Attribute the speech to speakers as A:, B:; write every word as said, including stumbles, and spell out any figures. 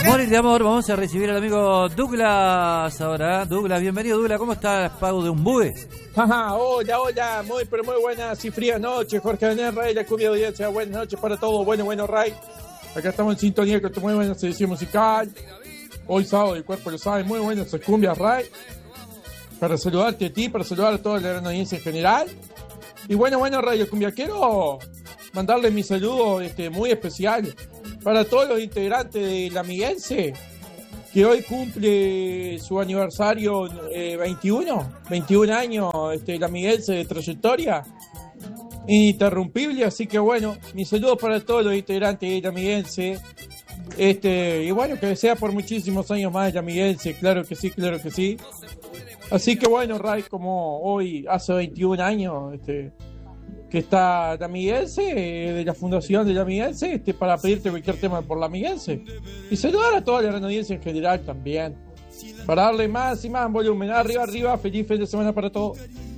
A: Amor de amor, vamos a recibir al amigo Douglas ahora. Douglas, bienvenido Douglas, ¿cómo está Pago de Umbúes?
B: Ajá, hola, hola, muy pero muy buenas y frías noches, Jorge Daniel Ray, la cumbia de audiencia, buenas noches para todos, bueno, bueno, Ray. Acá estamos en sintonía con tu muy buena selección musical. Hoy sábado el cuerpo lo sabe, muy buenas cumbias, Ray. Para saludarte a ti, para saludar a toda la gran audiencia en general. Y bueno, bueno, Radio Cumbia, quiero mandarle mi saludo este, muy especial para todos los integrantes de La Miguense, que hoy cumple su aniversario eh, veintiuno, veintiún años, este, La Miguense de trayectoria ininterrumpible, así que bueno, mi saludo para todos los integrantes de La Miguense, este, y bueno, que sea por muchísimos años más La Miguense, claro que sí, claro que sí. Así que bueno, Ray, como hoy hace veintiún años, este, que está La Miguense, eh, de la fundación de La Miguense, este, para pedirte cualquier tema por La Miguense. Y saludar a toda la gran audiencia en general también. Para darle más y más volumen. Arriba, arriba, feliz fin de semana para todos.